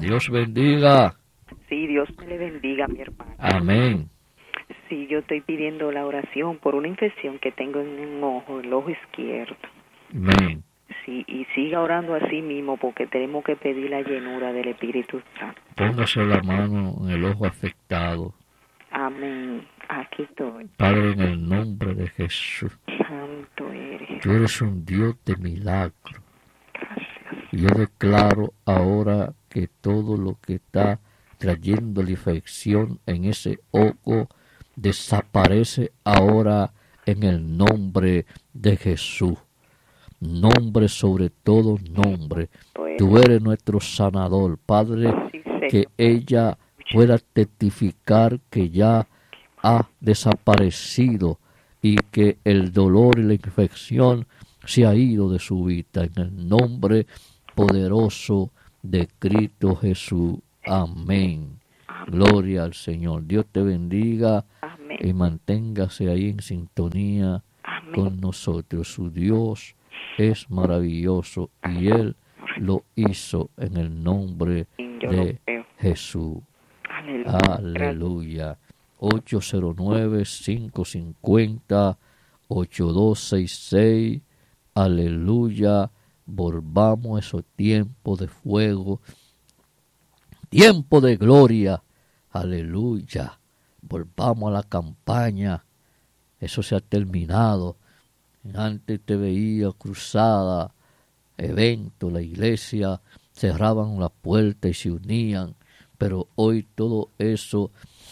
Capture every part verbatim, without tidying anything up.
Dios bendiga. Sí, Dios me le bendiga, mi hermano. Amén. Sí, yo estoy pidiendo la oración por una infección que tengo en un ojo, el ojo izquierdo. Amén. Sí, y siga orando así mismo porque tenemos que pedir la llenura del Espíritu Santo. Póngase la mano en el ojo afectado. Amén. Aquí estoy. Padre, en el nombre de Jesús. Santo eres. Tú eres un Dios de milagro. Gracias. Y yo declaro ahora que todo lo que está trayendo la infección en ese ojo desaparece ahora en el nombre de Jesús. Nombre sobre todo nombre. Tú eres nuestro sanador, Padre, que ella pueda testificar que ya ha desaparecido y que el dolor y la infección se ha ido de su vida. En el nombre poderoso de Cristo Jesús. Amén. Gloria al Señor. Dios te bendiga. Amén. Y manténgase ahí en sintonía. Amén. Con nosotros. Su Dios es maravilloso y Él lo hizo en el nombre de Jesús. Aleluya. Aleluya. ocho cero nueve, cinco cinco cero, ocho dos seis seis. Aleluya. Volvamos a esos tiempos de fuego, tiempo de gloria. Aleluya. Volvamos a la campaña. Eso se ha terminado. Antes te veía cruzada, eventos, la iglesia, cerraban la puerta y se unían, pero hoy todo eso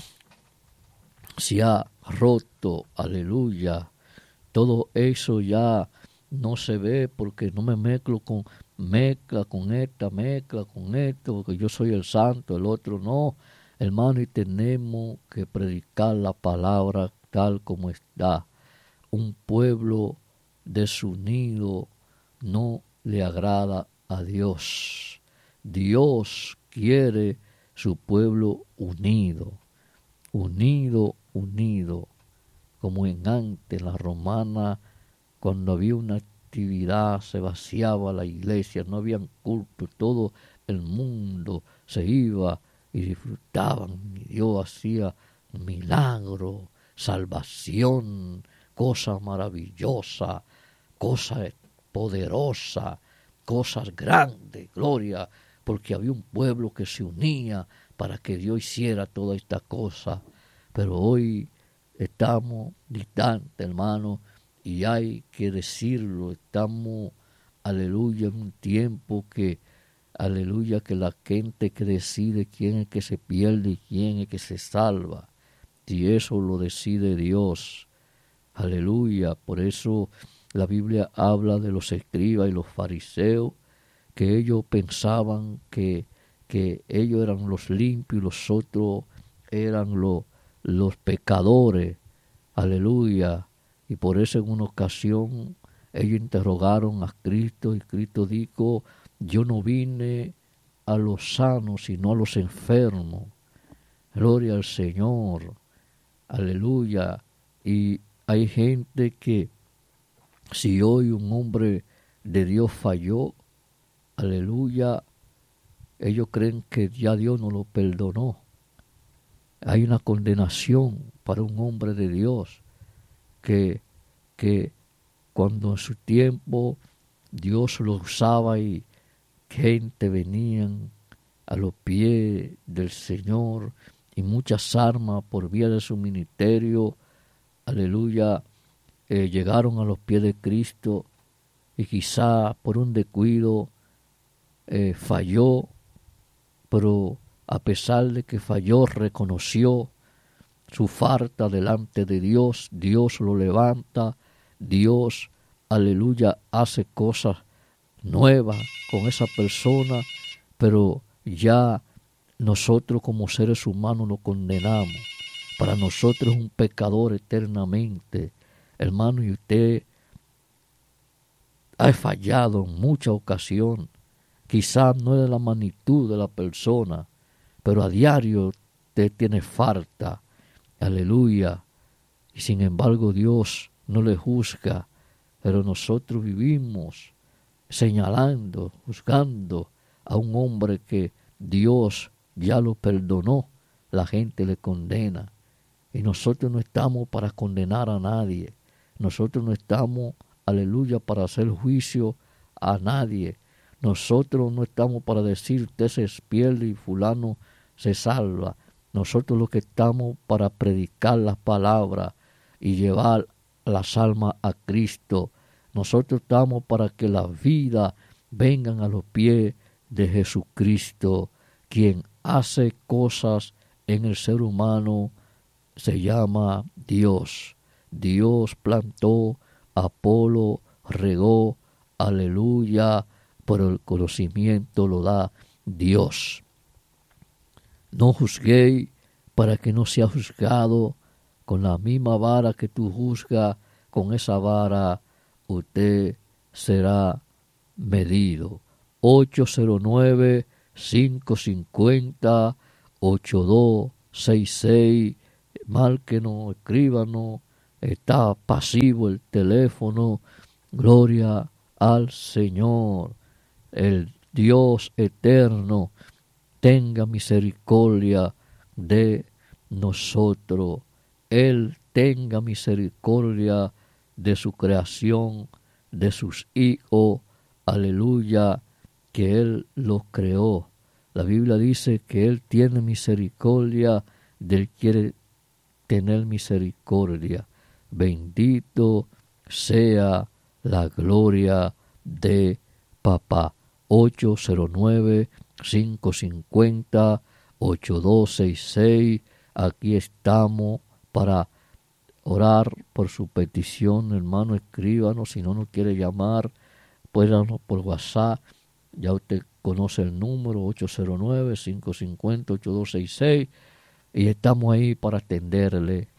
se ha roto, aleluya. Todo eso ya no se ve porque no me mezclo con, mezcla con esta, mezcla con esto, porque yo soy el santo, el otro no. Hermano, y tenemos que predicar la palabra tal como está. Un pueblo desunido no le agrada a Dios. Dios quiere su pueblo unido, unido, unido, como en antes la romana, cuando había una actividad se vaciaba la iglesia, no había culto, todo el mundo se iba y disfrutaban, y Dios hacía milagro, salvación, cosa maravillosa, cosa poderosa, cosas grandes, gloria, porque había un pueblo que se unía para que Dios hiciera toda esta cosa. Pero hoy estamos distantes, hermano, y hay que decirlo, estamos, aleluya, en un tiempo que, aleluya, que la gente que decide quién es que se pierde y quién es que se salva, y eso lo decide Dios. Aleluya. Por eso la Biblia habla de los escribas y los fariseos, que ellos pensaban que, que ellos eran los limpios y los otros eran los, los pecadores. Aleluya. Y por eso en una ocasión ellos interrogaron a Cristo y Cristo dijo, yo no vine a los sanos sino a los enfermos. Gloria al Señor. Aleluya. Y hay gente que si hoy un hombre de Dios falló, aleluya, ellos creen que ya Dios no lo perdonó. Hay una condenación para un hombre de Dios que, que cuando en su tiempo Dios lo usaba y gente venían a los pies del Señor y muchas armas por vía de su ministerio, aleluya, eh, llegaron a los pies de Cristo y quizá por un descuido eh, falló, pero a pesar de que falló, reconoció su falta delante de Dios, Dios lo levanta, Dios, aleluya, hace cosas nuevas con esa persona, pero ya nosotros como seres humanos lo condenamos. Para nosotros es un pecador eternamente. Hermano, y usted ha fallado en muchas ocasiones. Quizás no es de la magnitud de la persona, pero a diario usted tiene falta. Aleluya. Y sin embargo Dios no le juzga, pero nosotros vivimos señalando, juzgando a un hombre que Dios ya lo perdonó, la gente le condena. Y nosotros no estamos para condenar a nadie. Nosotros no estamos, aleluya, para hacer juicio a nadie. Nosotros no estamos para decir usted se pierde y fulano se salva. Nosotros lo que estamos para predicar las palabras y llevar las almas a Cristo. Nosotros estamos para que las vidas vengan a los pies de Jesucristo, quien hace cosas en el ser humano. Se llama Dios. Dios plantó, Apolo regó, aleluya, pero el conocimiento lo da Dios. No juzguéis para que no sea juzgado. Con la misma vara que tú juzgas, con esa vara usted será medido. ocho cero nueve, cinco cinco cero, ocho dos seis seis. Márquenos, escríbanos. Está pasivo el teléfono. Gloria al Señor. El Dios eterno tenga misericordia de nosotros. Él tenga misericordia de su creación, de sus hijos. Aleluya, que Él los creó. La Biblia dice que Él tiene misericordia del que quiere tener misericordia. Bendito sea la gloria de Papá. ocho cero nueve, cinco cinco cero, ocho dos seis seis. Aquí estamos para orar por su petición, hermano. Escríbanos. Si no nos quiere llamar, puédanos por WhatsApp. Ya usted conoce el número ocho cero nueve, cinco cinco cero, ocho dos seis seis. Y estamos ahí para atenderle